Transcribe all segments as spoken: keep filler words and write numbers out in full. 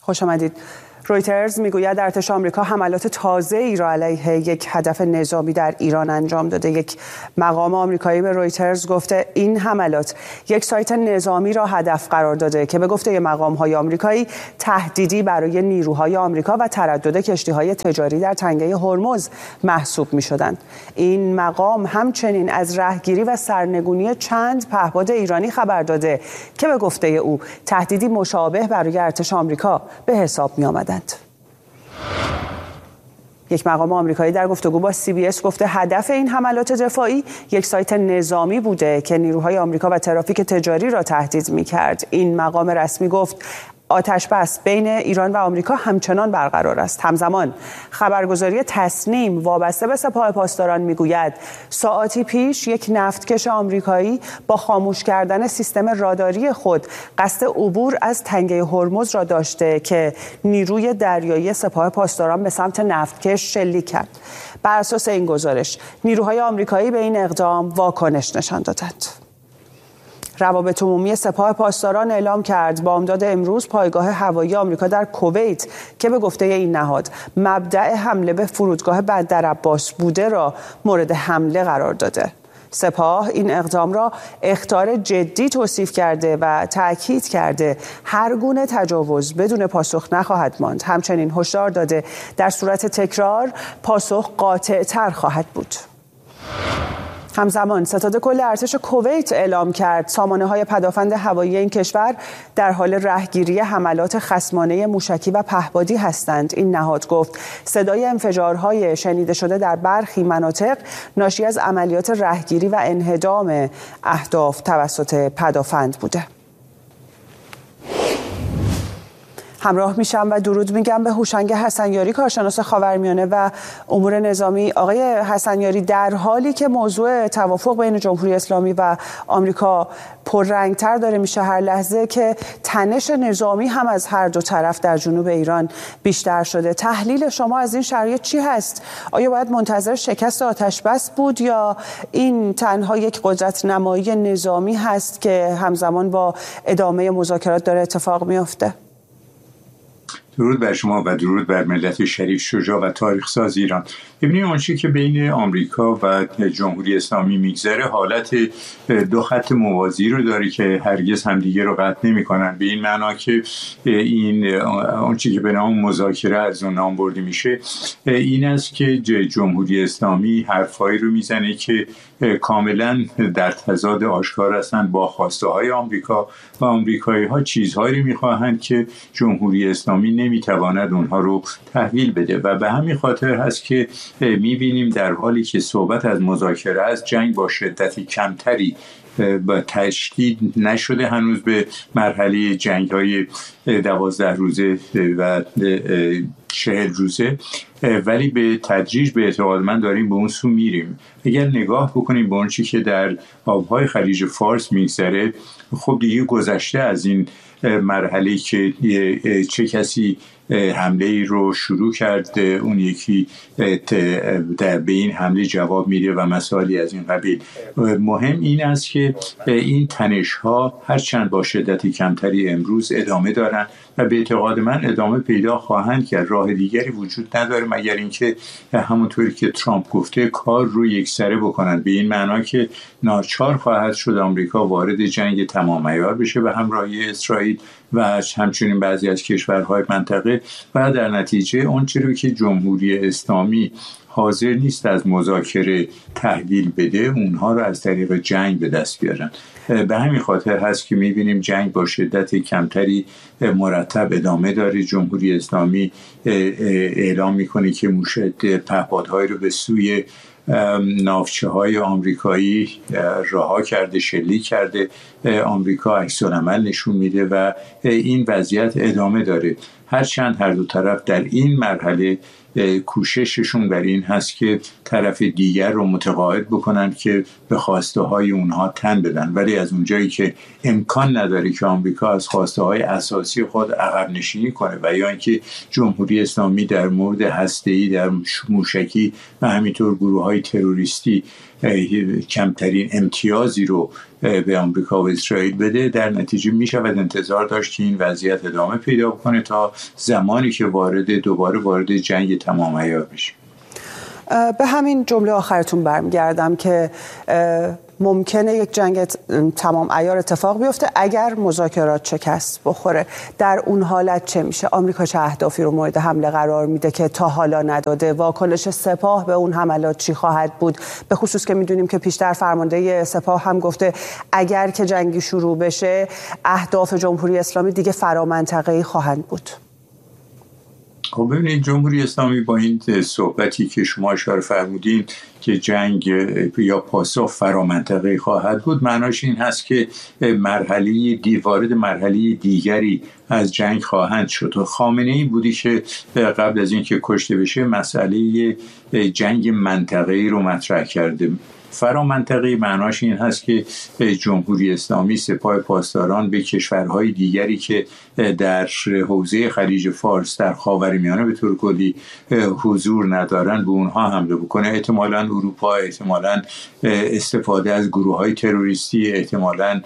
خوش آمدید. رویترز میگوید ارتش آمریکا حملات تازه‌ای را علیه یک هدف نظامی در ایران انجام داده. یک مقام آمریکایی به رویترز گفته این حملات یک سایت نظامی را هدف قرار داده که به گفته مقام‌های آمریکایی تهدیدی برای نیروهای آمریکا و تردد کشتی‌های تجاری در تنگه هرمز محسوب می‌شدند. این مقام همچنین از رهگیری و سرنگونی چند پهپاد ایرانی خبر داده که به گفته او تهدیدی مشابه برای ارتش آمریکا به حساب می‌آمد. یک مقام آمریکایی در گفتگو با سی بی اس گفته هدف این حملات دفاعی یک سایت نظامی بوده که نیروهای آمریکا و ترافیک تجاری را تهدید می‌کرد. این مقام رسمی گفت آتش‌بس بین ایران و آمریکا همچنان برقرار است. همزمان خبرگزاری تصنیم وابسته به سپاه پاسداران میگوید ساعاتی پیش یک نفتکش آمریکایی با خاموش کردن سیستم راداری خود قصد عبور از تنگه هرمز را داشته که نیروی دریایی سپاه پاسداران به سمت نفتکش شلیک کرد. بر اساس این گزارش نیروهای آمریکایی به این اقدام واکنش نشان دادند. روابط عمومی سپاه پاسداران اعلام کرد با امداد امروز پایگاه هوایی آمریکا در کویت که به گفته این نهاد مبدأ حمله به فرودگاه بندرعباس بوده را مورد حمله قرار داده. سپاه این اقدام را اخطار جدی توصیف کرده و تأکید کرده هر گونه تجاوز بدون پاسخ نخواهد ماند. همچنین هشدار داده در صورت تکرار پاسخ قاطع‌تر خواهد بود. همزمان ستاد کل ارتش کویت اعلام کرد سامانه‌های پدافند هوایی این کشور در حال رهگیری حملات خصمانه موشکی و پهپادی هستند. این نهاد گفت صدای انفجارهای شنیده شده در برخی مناطق ناشی از عملیات رهگیری و انهدام اهداف توسط پدافند بوده. همراه میشم و درود میگم به هوشنگ حسنیاری کارشناس خاورمیانه و امور نظامی. آقای حسنیاری، در حالی که موضوع توافق بین جمهوری اسلامی و آمریکا پررنگتر داره میشه هر لحظه که تنش نظامی هم از هر دو طرف در جنوب ایران بیشتر شده، تحلیل شما از این شرایط چی هست؟ آیا باید منتظر شکست آتش‌بس بود یا این تنها یک قدرت نمایی نظامی هست که همزمان با ادامه مذاکرات داره اتفاق میفته؟ درود بر شما و درود بر ملت شریف، شجاع و تاریخ ساز ایران. ببینید آنچه که بین آمریکا و جمهوری اسلامی میگذره حالت دو خط موازی رو داره که هرگز همدیگه رو قطع نمی‌کنن، به این معنا که این آنچه که به نام مذاکره از اون نام برده میشه این است که جمهوری اسلامی حرفایی رو میزنه که کاملا در تضاد آشکار هستند با خواسته های آمریکا و آمریکایی ها چیزهایی میخواهند که جمهوری اسلامی نمیتواند اونها رو تحویل بده و به همین خاطر هست که میبینیم در حالی که صحبت از مذاکره است جنگ با شدت کمتری با تشدید نشده هنوز به مرحله جنگ های دوازده روزه و چهل روزه، ولی به تدریج به اعتقاد من داریم به اون سو میریم. اگر نگاه بکنیم به اون چی که در آبهای خلیج فارس میگذره، خب دیگه گذشته از این مرحله که چه کسی حمله ای رو شروع کرد اون یکی در به این حمله جواب میده و مسائلی از این قبیل. مهم این است که این تنش ها هرچند با شدت کمتری امروز ادامه دارن و به اعتقاد من ادامه پیدا خواهند کرد. راه دیگری وجود نداره مگر اینکه همونطوری که ترامپ گفته کار رو یکسره بکنن، به این معنا که ناچار خواهد شد آمریکا وارد جنگ تمام عیار بشه به همراهی اسرائیل و همچنین بعضی از کشورهای منطقه و در نتیجه اون چیزی که جمهوری اسلامی حاضر نیست از مذاکره تحویل بده اونها رو از طریق جنگ به دست بیارن. به همین خاطر هست که میبینیم جنگ با شدت کمتری مرتب ادامه داره. جمهوری اسلامی اعلام میکنه که موشک پهپادهای رو به سوی ناوچه های آمریکایی رها کرده، شلیک کرده. آمریکا عکس العمل نشون میده و این وضعیت ادامه داره، هرچند هر دو طرف در این مرحله کوشششون بر این هست که طرف دیگر رو متقاعد بکنن که به خواسته های اونها تن بدن، ولی از اونجایی که امکان نداره که آمریکا از خواسته های اساسی خود عقب نشینی کنه و یا اینکه جمهوری اسلامی در مورد هسته‌ای، در موشکی و همینطور گروه های تروریستی کمترین امتیازی رو به آمریکا و اسرائیل بده. در نتیجه می شود انتظار داشت که این وضعیت ادامه پیدا کنه تا زمانی که وارد دوباره وارد جنگ تمام عیار بشه. به همین جمله آخرتون برمیگردم که ممکنه یک جنگ تمام عیار اتفاق بیفته اگر مذاکرات شکست بخوره. در اون حالت چه میشه؟ آمریکا چه اهدافی رو مورد حمله قرار میده که تا حالا نداده؟ واکنش سپاه به اون حملات چی خواهد بود؟ به خصوص که میدونیم که پیشتر فرمانده سپاه هم گفته اگر که جنگی شروع بشه اهداف جمهوری اسلامی دیگه فرامنطقه‌ای خواهند بود. خب ببینید، جمهوری اسلامی با این صحبتی که شما اشاره فرمودین که جنگ یا پاسخ فرامنطقه‌ای خواهد بود، معناش این هست که مرحله دی وارد مرحله دیگری از جنگ خواهند شد. خامنه‌ای بودی که قبل از اینکه کشته بشه مسئله جنگ منطقه‌ای رو مطرح کرده. فرامنطقه‌ای معناش این هست که جمهوری اسلامی سپاه پاسداران به کشورهای دیگری که در حوزه خلیج فارس در خاورمیانه به طور کلی حضور ندارن به اونها حمله بکنه. احتمالاً اروپا، احتمالاً استفاده از گروه‌های تروریستی، احتمالاً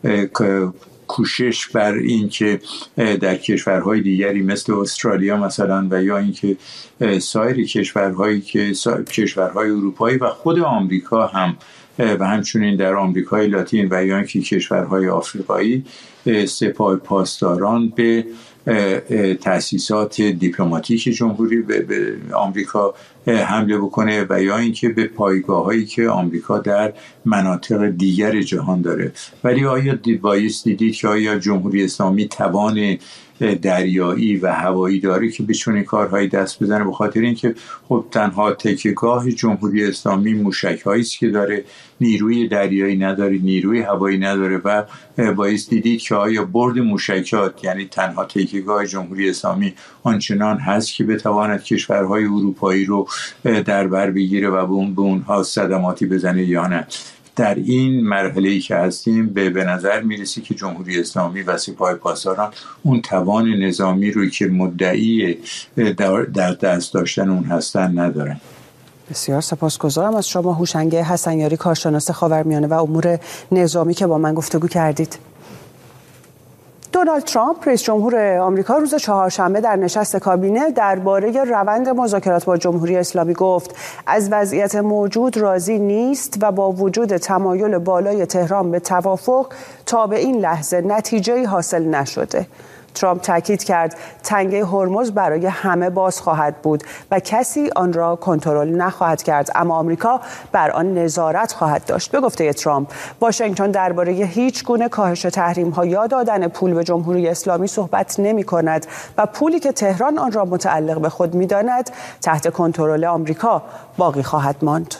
کوشش بر این که در کشورهای دیگری مثل استرالیا مثلا و یا اینکه سایر کشورهایی که کشورهای اروپایی و خود آمریکا هم و همچنین در آمریکای لاتین و یا اینکه کشورهای آفریقایی سپاه پاسداران به تأسیسات دیپلماتیک جمهوری به آمریکا حمله بکنه و یا اینکه به پایگاه‌هایی که آمریکا در مناطق دیگر جهان داره. ولی آیا بایست دیدید که آیا جمهوری اسلامی توان دریایی و هوایی داره که به چنین کارهایی دست بزنه؟ به خاطر اینکه خب تنها تکیه‌گاه جمهوری اسلامی موشک‌هایی است که داره، نیروی دریایی نداره، نیروی هوایی نداره و بایست دیدید که آیا برد موشکات، یعنی تنها تکیه‌گاه جمهوری اسلامی، آنچنان هست که بتواند کشورهای اروپایی رو در بر بگیره و به اون به اونها صدماتی بزنه یا نه. در این مرحله‌ای که هستیم به به نظر میرسه که جمهوری اسلامی و سپاه پاسداران اون توان نظامی روی که مدعی در دست داشتن اون هستن ندارن. بسیار سپاسگزارم از شما هوشنگ حسنیاری، کارشناس خاورمیانه و امور نظامی که با من گفتگو کردید. دونالد ترامپ رئیس جمهور آمریکا روز چهارشنبه در نشست کابینه درباره روند مذاکرات با جمهوری اسلامی گفت از وضعیت موجود راضی نیست و با وجود تمایل بالای تهران به توافق تا به این لحظه نتیجه‌ای حاصل نشده. ترامپ تاکید کرد تنگه هرمز برای همه باز خواهد بود و کسی آن را کنترل نخواهد کرد، اما آمریکا بر آن نظارت خواهد داشت. به گفته ترامپ، واشنگتن درباره هیچ گونه کاهش تحریم‌ها یا دادن پول به جمهوری اسلامی صحبت نمی‌کند و پولی که تهران آن را متعلق به خود می‌داند تحت کنترل آمریکا باقی خواهد ماند.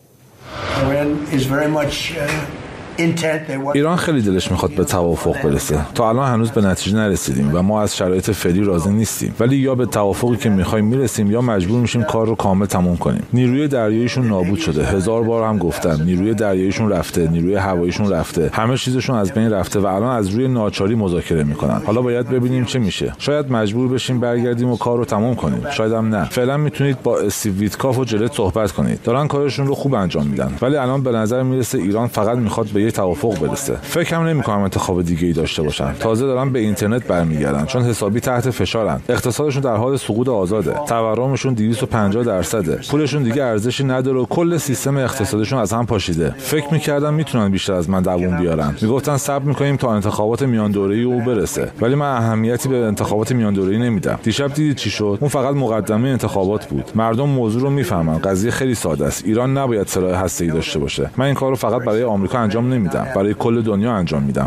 ایران خیلی دلش میخواد به توافق برسه. تا الان هنوز به نتیجه نرسیدیم و ما از شرایط فعلی راضی نیستیم، ولی یا به توافقی که میخوایم میرسیم یا مجبور میشیم کار رو کامل تموم کنیم. نیروی دریاییشون نابود شده، هزار بار هم گفتم. نیروی دریاییشون رفته، نیروی هواییشون رفته، همه چیزشون از بین رفته و الان از روی ناچاری مذاکره میکنن. حالا باید ببینیم چه میشه. شاید مجبور بشیم برگردیم و کار رو تموم کنیم، شاید هم نه. فعلا میتونید با استیو ویتکاف و جلت صحبت کنید. دارن کارشون رو خوب انجام میدن، ولی الان به نظر میرسه ایران فقط میخواد به یه توافق برسه. فکرم نمی‌کنم انتخاب دیگه‌ای داشته باشن. تازه دارن به اینترنت برمیگردن چون حسابی تحت فشارن. اقتصادشون در حال سقوط آزاده. تورمشون دویست و پنجاه درصده. پولشون دیگه ارزشی نداره و کل سیستم اقتصادشون از هم پاشیده. فکر می‌کردم میتونن بیشتر از من دووم بیارن. میگفتن صبر می‌کنیم تا انتخابات میان دوره‌ای او برسه. ولی من اهمیتی به انتخابات میان دوره‌ای نمیدم. دیشب دیدید چی شد؟ اون فقط مقدمه انتخابات بود. مردم موضوع رو میفهمن. قضیه خیلی ساده است. ایران نباید سلاح هسته‌ای داشته باشه. من این کارو فقط برای آمریکا انجام نمیدم. برای کل دنیا انجام میدم.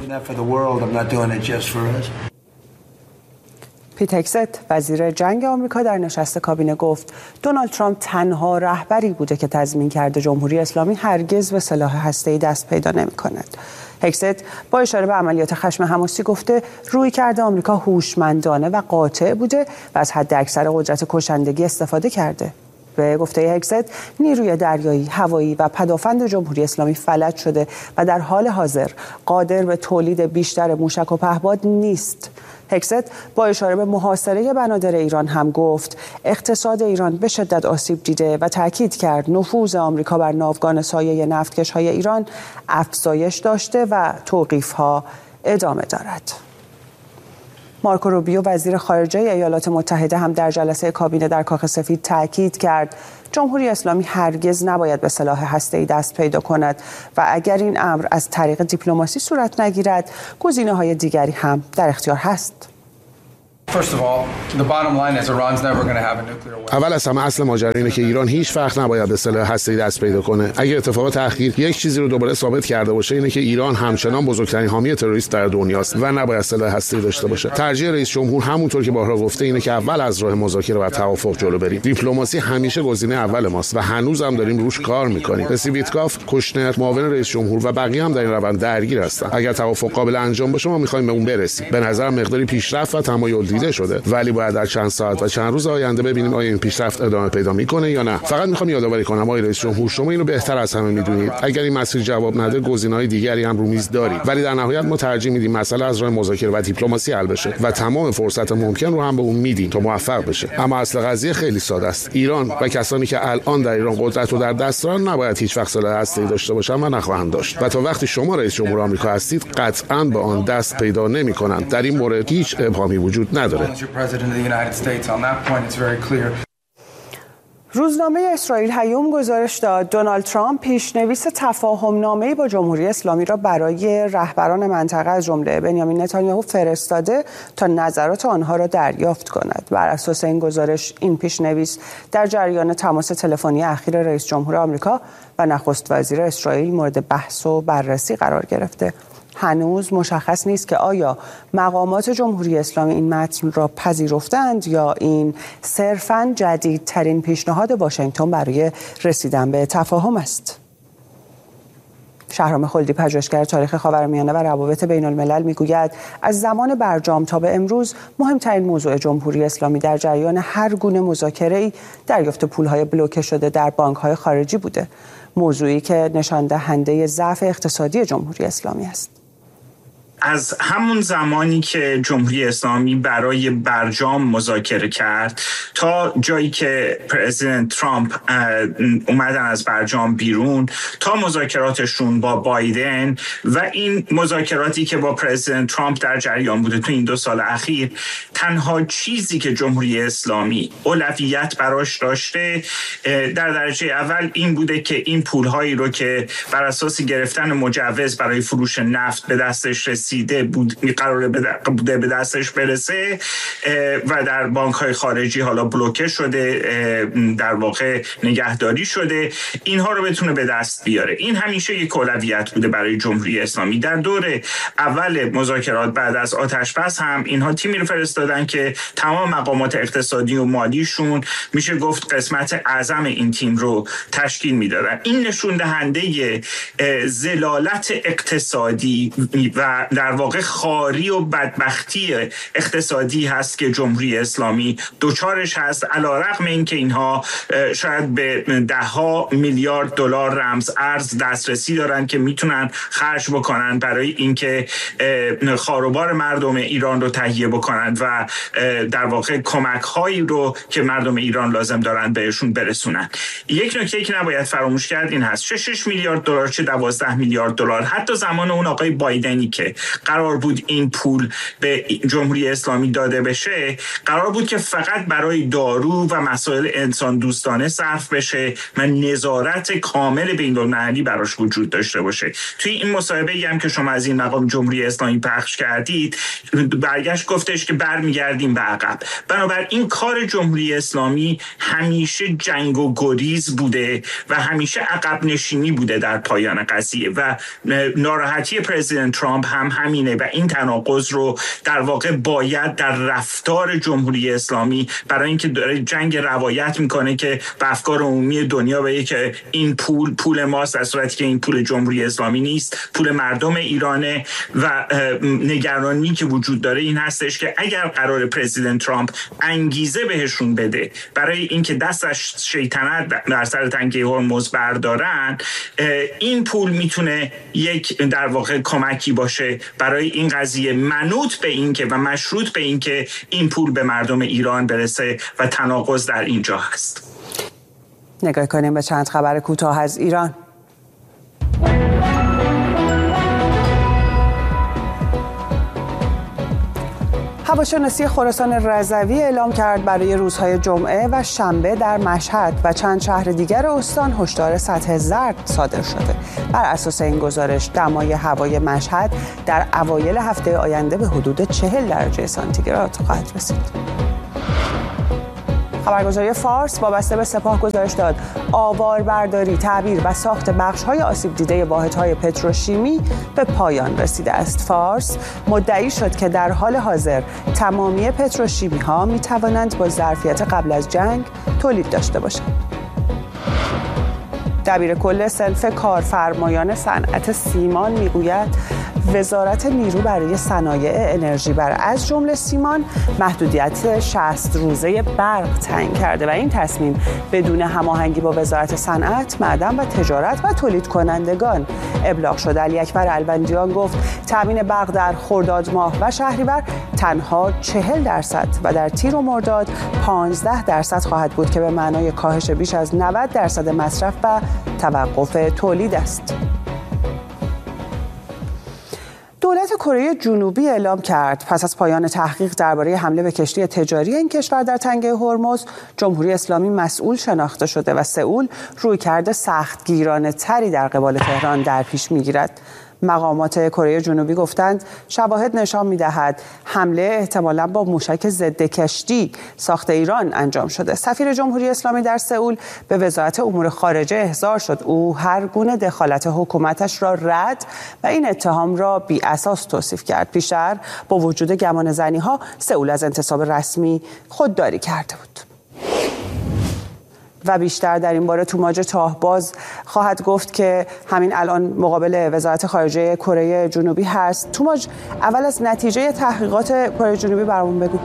پیت هگست وزیر جنگ آمریکا در نشست کابینه گفت دونالد ترامپ تنها رهبری بوده که تضمین کرده جمهوری اسلامی هرگز به سلاح هسته‌ای دست پیدا نمی‌کند. هگست با اشاره به عملیات خشم حماسی گفته رویکرد آمریکا هوشمندانه و قاطع بوده و از حداکثر قدرت کشندگی استفاده کرده. به گفته هگست، نیروی دریایی، هوایی و پدافند جمهوری اسلامی فلج شده و در حال حاضر قادر به تولید بیشتر موشک و پهپاد نیست. هگست با اشاره به محاصره بنادر ایران هم گفت اقتصاد ایران به شدت آسیب دیده و تاکید کرد نفوذ آمریکا بر ناوگان سایه نفتکش‌های ایران افزایش داشته و توقیف‌ها ادامه دارد. مارکو روبیو وزیر خارجه ایالات متحده هم در جلسه کابینه در کاخ سفید تاکید کرد جمهوری اسلامی هرگز نباید به سلاح هسته‌ای دست پیدا کند و اگر این امر از طریق دیپلماسی صورت نگیرد گزینه‌های دیگری هم در اختیار هست. اول از همه اصل ماجرا اینه که ایران هیچ وقت نباید به سلاح هسته‌ای دست پیدا کنه. اگر اتفاق تأخیر یک چیزی رو دوباره ثابت کرده باشه اینه که ایران همچنان بزرگترین حامی تروریست در دنیاست و نباید سلاح هسته‌ای داشته باشه. ترجیح رئیس جمهور همونطور که بارها گفته اینه که اول از راه مذاکره و توافق جلو بریم. دیپلماسی همیشه گزینه اول ماست و هنوز هم داریم روش کار می‌کنیم. رسی ویتکاف، کوشنر، معاون رئیس جمهور و بقیه هم در این روند درگیر هستن. اگر توافق قابل انجام باشه ما می‌خوایم به اون برسیم. به نظرم مقداری پیشرفت و تمایل دیده شده. ولی باید در چند ساعت و چند روز آینده ببینیم آیا این پیشرفت ادامه پیدا میکنه یا نه. فقط میخوام یادآوری کنم آقای رئیس جمهور شما اینو بهتر از همه میدونید. اگر این مسیر جواب نده گزینه‌های دیگری هم رو میز داریم، ولی در نهایت ما ترجیح میدیم مسئله از راه مذاکره و دیپلماسی حل بشه و تمام فرصت ممکن رو هم به اون میدیم تا موفق بشه. اما اصل قضیه خیلی ساده است. ایران و کسانی که الان در ایران قدرت رو در دست دارن نباید هیچ وقت سلاح هسته‌ای داشته باشن و نخواهند داشت. و تا وقتی شما رئیس جمهور آمریکا هستید قطعاً به آن دست پیدا نمی‌کنند. در این مورد هیچ ابهامی وجود نداره. روزنامه اسرائیل هیوم گزارش داد دونالد ترامپ پیشنویس تفاهم نامه‌ای با جمهوری اسلامی را برای رهبران منطقه از جمله بنیامین نتانیاهو فرستاده تا نظرات آنها را دریافت کند. بر اساس این گزارش این پیشنویس در جریان تماس تلفنی اخیر رئیس جمهور آمریکا و نخست وزیر اسرائیل مورد بحث و بررسی قرار گرفته. هنوز مشخص نیست که آیا مقامات جمهوری اسلامی این متن را پذیرفتند یا این صرفاً جدیدترین پیشنهاد واشنگتن برای رسیدن به تفاهم است. شهرام خلدی، پژوهشگر تاریخ خاورمیانه و روابط بین الملل، میگوید از زمان برجام تا به امروز مهمترین موضوع جمهوری اسلامی در جریان هر گونه مذاکره‌ای دریافت پول‌های بلوکه شده در بانک‌های خارجی بوده، موضوعی که نشان دهنده ضعف اقتصادی جمهوری اسلامی است. از همون زمانی که جمهوری اسلامی برای برجام مذاکره کرد تا جایی که پرزیدنت ترامپ اومدن از برجام بیرون تا مذاکراتشون با بایدن و این مذاکراتی که با پرزیدنت ترامپ در جریان بوده تو این دو سال اخیر، تنها چیزی که جمهوری اسلامی اولویت براش داشته در درجه اول این بوده که این پولهایی رو که بر اساس گرفتن مجوز برای فروش نفت به دستش رسید بود قراره بوده به دستش برسه و در بانک‌های خارجی حالا بلوکه شده، در واقع نگهداری شده، اینها رو بتونه به دست بیاره. این همیشه یک اولویت بوده برای جمهوری اسلامی. در دور اول مذاکرات بعد از آتش‌بس هم اینها تیمی رو فرستادن که تمام مقامات اقتصادی و مالیشون میشه گفت قسمت اعظم این تیم رو تشکیل میدادن. این نشون دهنده ذلالت اقتصادی و در واقع خاری و بدبختی اقتصادی هست که جمهوری اسلامی دوچارش هست، علیرغم اینکه اینها شاید به ده ها میلیارد دلار رمز ارز دسترسی دارن که میتونن خرج بکنن برای اینکه خاروبار مردم ایران رو تهیه بکنن و در واقع کمک هایی رو که مردم ایران لازم دارن بهشون برسونن. یک نکته که نباید فراموش کرد این هست شش میلیارد دلار چه دوازده میلیارد دلار حتی زمان اون آقای بایدنی که قرار بود این پول به جمهوری اسلامی داده بشه، قرار بود که فقط برای دارو و مسائل انسان دوستانه صرف بشه و نظارت کامل بین‌المللی براش وجود داشته باشه. توی این مصاحبه‌ای هم که شما از این مقام جمهوری اسلامی پخش کردید برگشت گفتش که برمیگردیم به عقب. بنابراین کار جمهوری اسلامی همیشه جنگ و گریز بوده و همیشه عقب نشینی بوده در پایان قضیه و ناراحتی پرزیدنت ترامپ هم همینه و این تناقض رو در واقع باید در رفتار جمهوری اسلامی، برای اینکه داره جنگ روایت میکنه که به افکار عمومی دنیا بگه که این پول پول ماست، در صورتی که این پول جمهوری اسلامی نیست، پول مردم ایرانه. و نگرانی که وجود داره این هستش که اگر قرار پرزیدنت ترامپ انگیزه بهشون بده برای اینکه دستش شیطنت در سر تنگه هرمز بردارن، این پول میتونه یک در واقع کمکی باشه برای این قضیه، منوط به این که و مشروط به این که این پول به مردم ایران برسه و تناقض در اینجا هست. نگاه کنیم به چند خبر کوتاه از ایران. هواشناسی خراسان رضوی اعلام کرد برای روزهای جمعه و شنبه در مشهد و چند شهر دیگر استان هشدار سطح زرد صادر شده. بر اساس این گزارش دمای هوای مشهد در اوایل هفته آینده به حدود چهل درجه سانتیگراد خواهد رسید. خبرگزاری فارس وابسته به سپاه گزارش داد آواربرداری، تعبیر و ساخت بخش‌های آسیب دیده واحدهای پتروشیمی به پایان رسیده است. فارس مدعی شد که در حال حاضر تمامی پتروشیمی‌ها می‌توانند با ظرفیت قبل از جنگ تولید داشته باشند. دبیر کل صنف کارفرمایان صنعت سیمان میگوید وزارت نیرو برای صنایع انرژی بر از جمله سیمان محدودیت شصت روزه برق تعیین کرده و این تصمیم بدون هماهنگی با وزارت صنعت، معدن و تجارت و تولید کنندگان ابلاغ شده. علی اکبر الوندیان گفت تامین برق در خرداد ماه و شهریور تنها چهل درصد و در تیر و مرداد پانزده درصد خواهد بود که به معنای کاهش بیش از نود درصد مصرف و توقف تولید است. دولت کره جنوبی اعلام کرد پس از پایان تحقیق درباره حمله به کشتی تجاری این کشور در تنگه هرمز، جمهوری اسلامی مسئول شناخته شده و سئول رویکرد سختگیرانه تری در قبال تهران در پیش میگیرد. مقامات کره جنوبی گفتند شواهد نشان می‌دهد حمله احتمالاً با موشک ضد کشتی ساخت ایران انجام شده. سفیر جمهوری اسلامی در سئول به وزارت امور خارجه احضار شد. او هر گونه دخالت حکومتش را رد و این اتهام را بی اساس توصیف کرد. پیشتر با وجود گمانه‌زنی‌ها سئول از انتصاب رسمی خودداری کرده بود. و بیشتر در این باره توماج تاهباز خواهد گفت که همین الان مقابل وزارت خارجه کره جنوبی هست. توماج، اول از نتیجه تحقیقات کره جنوبی برامون بگو.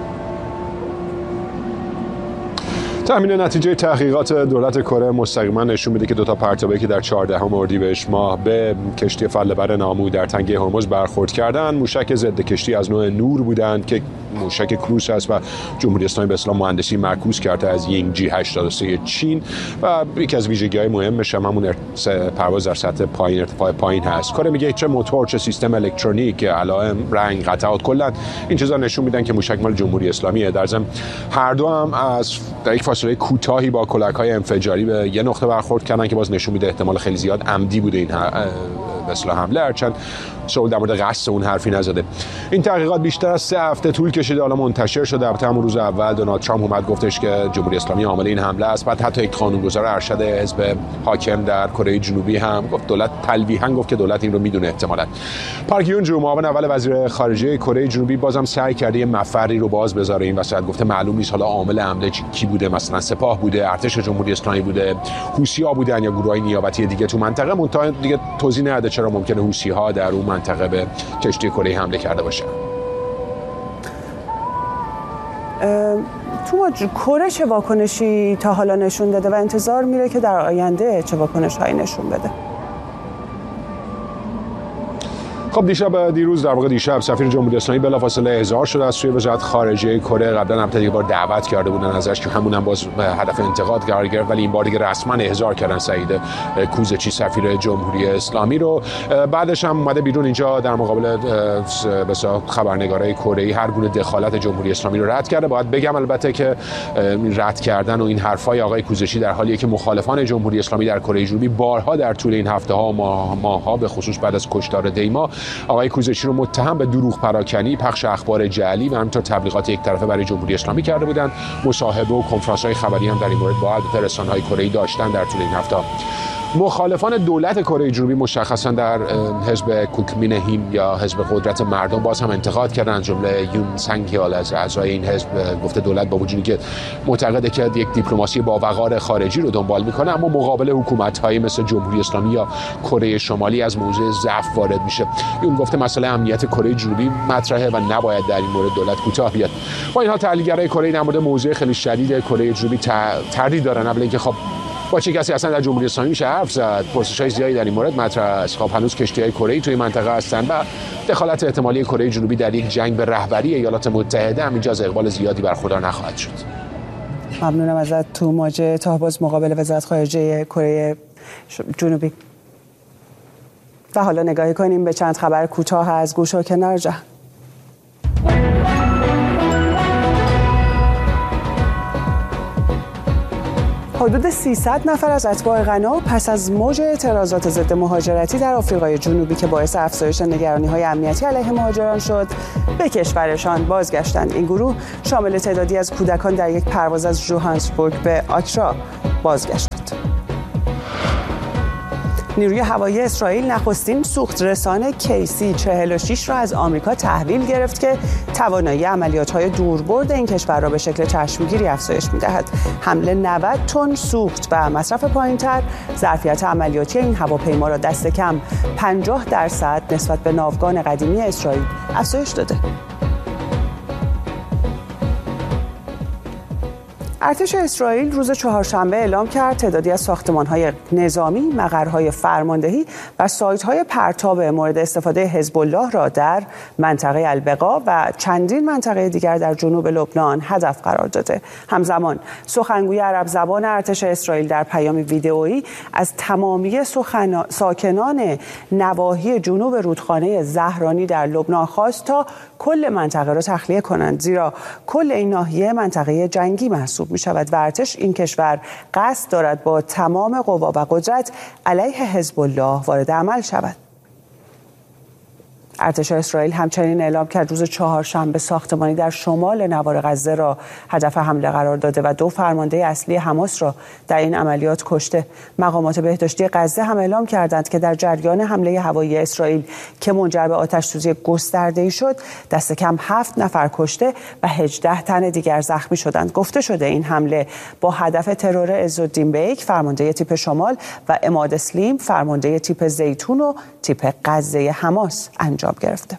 تأمین نتیجه تحقیقات دولت کره مستقیما نشون میده که دو تا پرتابه که در چهاردهم اردیبهشت ماه به کشتی فله‌بر نامو در تنگه هرمز برخورد کردن موشک ضد کشتی از نوع نور بودند که موشک کروز است و جمهوری اسلامی به اصطلاح مهندسی معکوس کرده از یینگ جی هشتاد و سه چین و یکی از ویژگی‌های مهمش هم همون پرواز در سطح پایین، ارتفاع پایین هست. کره میگه چه موتور چه سیستم الکترونیک، علائم، رنگ، قطعات، کلا این چیزا نشون میدن که موشک مال جمهوری اسلامیه. در ضمن هر دو هم از در یک فاصله کوتاهی با کلک‌های انفجاری به یه نقطه برخورد کردن که باز نشون میده احتمال خیلی زیاد عمدی بوده این به اصطلاح حمله، هرچند سئول در مورد قصد اون حرفی نزده. این تحقیقات بیشتر از سه هفته طول کشیده، حالا منتشر شده. البته همون روز اول دونالد ترامپ اومد گفتش که جمهوری اسلامی عامل این حمله است. بعد حتی یک قانونگذار ارشد حزب حاکم در کره جنوبی هم گفت دولت تلویحاً گفت که دولت این رو میدونه احتمالاً. پارک یون جو، معاون اول وزیر خارجه کره جنوبی، بازم سعی کرده مفری رو باز بذاره این وسط. گفته معلوم نیست حالا عامل حمله کی بوده، مثلا سپاه بوده، ارتش جمهوری اسلامی بوده، حوثی‌ها بودن یا گروه‌های نیابتی دیگه تو منطقه. منتها دیگه توضیح نده چرا ممکنه حوثی‌ها در اون منطقه به کشتی کره حمله کرده باشه. تو کره چه واکنشی تا حالا نشون داده و انتظار میره که در آینده چه واکنش‌هایی نشون بده؟ خب دیشب دیروز در واقع دیشب سفیر جمهوری اسلامی بلافاصله احضار شده از سوی وزارت خارجه کره. قبلا هم یک بار دعوت کرده بودن ازش که همون هم باز هدف انتقاد قرار گرفت، ولی این بار دیگه رسما احضار کردن سعید کوزچی سفیر جمهوری اسلامی رو. بعدش هم اومده بیرون اینجا در مقابل بسا خبرنگارای کره‌ای هر گونه دخالت جمهوری اسلامی رو رد کرده. باید بگم البته که رد کردن و این حرفای آقای کوزچی در حالیه که مخالفان جمهوری اسلامی در کره جنوبی بارها در طول این هفته‌ها ماه ماه‌ها به خصوص بعد از کشتار دیما آقای کوزچی رو متهم به دروغ پراکنی، پخش اخبار جعلی و همینطور تبلیغات یک طرفه برای جمهوری اسلامی کرده بودند. مصاحبه و کنفرانس‌های خبری هم در این مورد با رسانه‌های کره‌ای داشتن در طول این هفته. مخالفان دولت کره جنوبی مشخصا در حزب کوکمینهیم یا حزب قدرت مردم باز هم انتقاد کردن، از جمله یون سنگ هیال از اعضای این حزب گفته دولت با وجودی که معتقده که یک دیپلماسی با وقار خارجی رو دنبال میکنه، اما مقابل حکومت‌هایی مثل جمهوری اسلامی یا کره شمالی از موضع ضعف وارد میشه. یون گفته مسئله امنیت کره جنوبی مطرحه و نباید در این مورد دولت کوتاه بیاد. با اینها تحلیلگرای کره در مورد موضوع خیلی شدید کره جنوبی تردید دارن، اولا اینکه خب با چه کسی اصلا در جمهوری اسلامی میشه حرف زد. پرسش‌های زیادی در این مورد مطرح است. خب هنوز کشتی‌های کره‌ای توی منطقه هستن و دخالت احتمالی کره جنوبی در یک جنگ به رهبری ایالات متحده هم اینجا از اقبال زیادی برخوردار نخواهد شد. ممنونم ازت. تو مواجهه تاهباز مقابل وزارت خارجه کره جنوبی. و حالا نگاهی کنیم به چند خبر کوتاه از گوش و کنار جهان. حدود سیصد نفر از اتباع غنا پس از موج اعتراضات ضد مهاجرتی در آفریقای جنوبی که باعث افزایش نگرانی‌های امنیتی علیه مهاجران شد، به کشورشان بازگشتند. این گروه شامل تعدادی از کودکان در یک پرواز از جوهانسبورگ به آکرا بازگشتند. نیروی هوایی اسرائیل نخستین سوخت رسان کی سی چهل و شش را از آمریکا تحویل گرفت که توانایی عملیات‌های دوربرد این کشور را به شکل چشمگیری افزایش می‌دهد. حمل نود تن سوخت و مصرف پایین‌تر ظرفیت عملیاتی این هواپیما را دست کم پنجاه درصد نسبت به ناوگان قدیمی اسرائیل افزایش داده. ارتش اسرائیل روز چهارشنبه اعلام کرد تعدادی از ساختمان‌های نظامی، مقرهای فرماندهی و سایت‌های پرتاب مورد استفاده حزب الله را در منطقه البقا و چندین منطقه دیگر در جنوب لبنان هدف قرار داده. همزمان سخنگوی عرب زبان ارتش اسرائیل در پیامی ویدئویی از تمامی سخن... ساکنان نواحی جنوب رودخانه زهرانی در لبنان خواست تا کل منطقه را تخلیه کنند، زیرا کل این ناحیه منطقه جنگی محسوب می شود و ارتش این کشور قصد دارد با تمام قوا و قدرت علیه حزب الله وارد عمل شود. ارتش اسرائیل همچنین اعلام کرد روز چهارشنبه ساختمانی در شمال نوار غزه را هدف حمله قرار داده و دو فرمانده اصلی حماس را در این عملیات کشته. مقامات بهداشتی غزه هم اعلام کردند که در جریان حمله هوایی اسرائیل که منجر به آتش‌سوزی گسترده‌ای شد، دست کم هفت نفر کشته و هجده تن دیگر زخمی شدند. گفته شده این حمله با هدف ترور عزالدین بیک فرمانده تیپ شمال و عماد اسلیم فرمانده تیپ زیتون و تیپ غزه حماس انجام گرفته.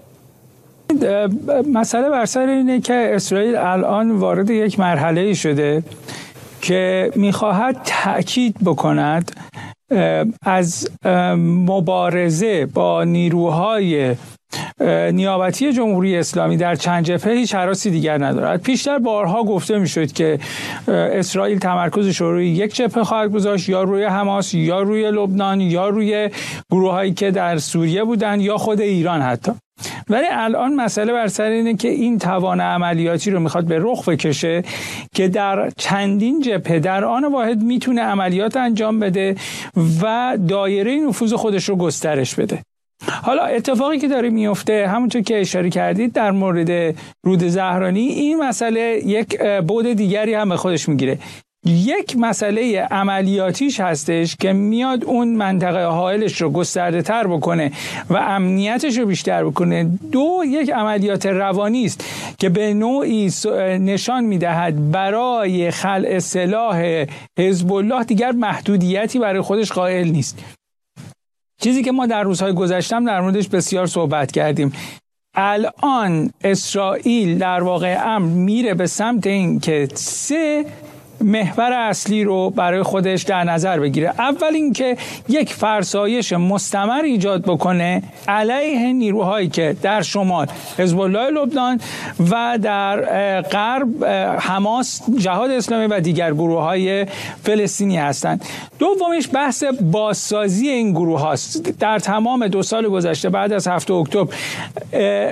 مسئله بر سر اینه که اسرائیل الان وارد یک مرحله شده که میخواهد تأکید بکند از مبارزه با نیروهای نیابتی جمهوری اسلامی در چند جبهه هیچ هراسی دیگر ندارد. پیشتر بارها گفته میشد که اسرائیل تمرکزش رو روی یک جبهه خواهد گذاشت، یا روی حماس یا روی لبنان یا روی گروهایی که در سوریه بودند یا خود ایران حتی. ولی الان مسئله بر سر اینه که این توان عملیاتی رو میخواد به رخ بکشه که در چندین جبهه در آن واحد میتونه عملیات انجام بده و دایره نفوذ خودش رو گسترش بده. حالا اتفاقی که داره میفته همونطور که اشاره کردید در مورد رود زهرانی، این مسئله یک بعد دیگری هم به خودش میگیره. یک مسئله عملیاتیش هستش که میاد اون منطقه حائلش رو گسترده تر بکنه و امنیتش رو بیشتر بکنه. دو، یک عملیات روانی است که به نوعی نشان میدهد برای خلع سلاح حزب الله دیگر محدودیتی برای خودش قائل نیست. چیزی که ما در روزهای گذشتم در موردش بسیار صحبت کردیم. الان اسرائیل در واقع امر میره به سمت این که سه محور اصلی رو برای خودش در نظر بگیره. اول اینکه یک فرسایش مستمر ایجاد بکنه علیه نیروهایی که در شمال حزب الله لبنان و در غرب حماس، جهاد اسلامی و دیگر گروه‌های فلسطینی هستند. دومیش بحث بازسازی این گروه هاست. در تمام دو سال گذشته بعد از هفتم اکتبر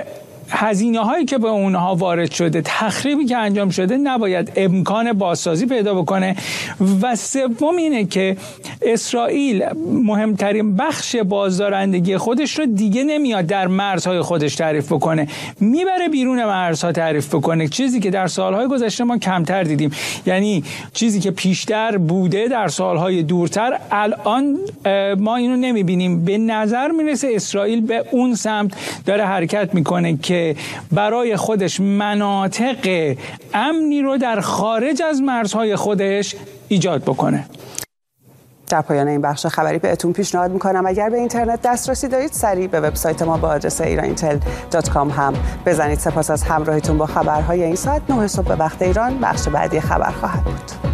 هزینه هایی که به اونها وارد شده، تخریبی که انجام شده نباید امکان بازسازی پیدا بکنه. و سوم اینه که اسرائیل مهمترین بخش بازدارندگی خودش رو دیگه نمیاد در مرزهای خودش تعریف بکنه، میبره بیرون مرزها تعریف بکنه، چیزی که در سالهای گذشته ما کمتر دیدیم. یعنی چیزی که پیشتر بوده در سالهای دورتر الان ما اینو نمیبینیم. به نظر میرسه اسرائیل به اون سمت داره حرکت میکنه که برای خودش مناطق امنی رو در خارج از مرزهای خودش ایجاد بکنه. در پایان این بخش خبری بهتون پیشنهاد میکنم اگر به اینترنت دسترسی دارید سریع به وبسایت ما با آدرس ایران اینتل دات کام هم بزنید. سپاس از همراهیتون با خبرهای این ساعت. نه صبح به وقت ایران بخش بعدی خبر خواهد بود.